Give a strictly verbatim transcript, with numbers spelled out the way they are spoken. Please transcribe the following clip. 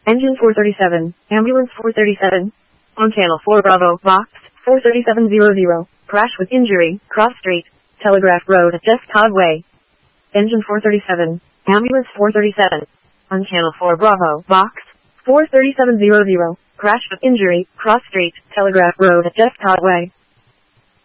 Engine four thirty-seven, Ambulance four thirty-seven. On Channel four Bravo, Box four thirty-seven hundred. Crash with injury, Cross Street, Telegraph Road at Jeff Todd Way. Engine four thirty-seven, Ambulance four thirty-seven. On Channel four Bravo, Box four thirty-seven hundred. Crash with injury, Cross Street, Telegraph Road at Jeff Todd Way.